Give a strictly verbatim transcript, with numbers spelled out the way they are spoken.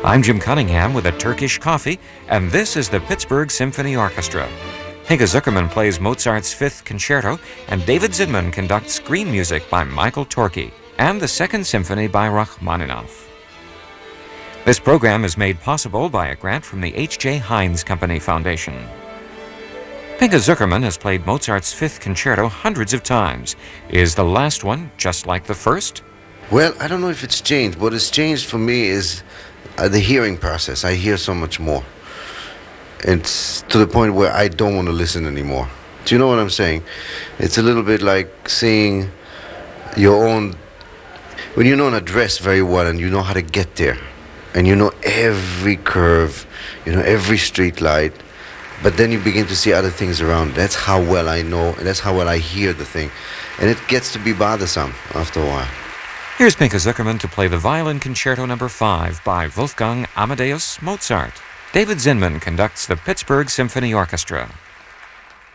I'm Jim Cunningham with a Turkish coffee, and this is the Pittsburgh Symphony Orchestra. Pinka Zuckerman plays Mozart's Fifth Concerto, and David Zinman conducts green music by Michael Torke and the Second Symphony by Rachmaninoff. This program is made possible by a grant from the H J. Heinz Company Foundation. Pinka Zuckerman has played Mozart's Fifth Concerto hundreds of times. Is the last one just like the first? Well, I don't know if it's changed. What has changed for me is uh, the hearing process. I hear so much more. It's to the point where I don't want to listen anymore. Do you know what I'm saying? It's a little bit like seeing your own... When you know an address very well and you know how to get there, and you know every curve, you know every street light, but then you begin to see other things around. That's how well I know, and that's how well I hear the thing. And it gets to be bothersome after a while. Here's Pinka Zuckerman to play the Violin Concerto Number five by Wolfgang Amadeus Mozart. David Zinman conducts the Pittsburgh Symphony Orchestra.